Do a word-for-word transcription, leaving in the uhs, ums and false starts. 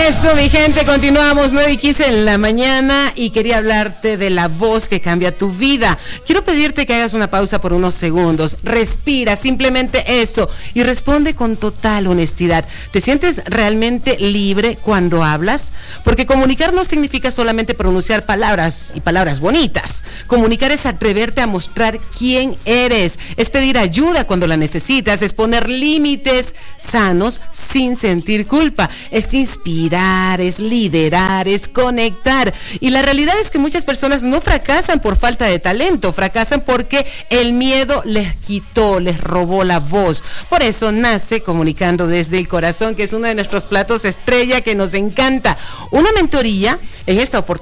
Eso, mi gente, continuamos nueve y quince en la mañana y quería hablarte de la voz que cambia tu vida. Quiero pedirte que hagas una pausa por unos segundos, respira, simplemente eso, y responde con total honestidad. ¿Te sientes realmente libre cuando hablas? Porque comunicar no significa solamente pronunciar palabras y palabras bonitas. Comunicar es atreverte a mostrar quién eres, es pedir ayuda cuando la necesitas, es poner límites sanos sin sentir culpa, es inspirar, es liderar, es conectar. Y la realidad es que muchas personas no fracasan por falta de talento, fracasan porque el miedo les quitó, les robó la voz. Por eso nace Comunicando desde el Corazón, que es uno de nuestros platos estrella que nos encanta. Una mentoría en esta oportunidad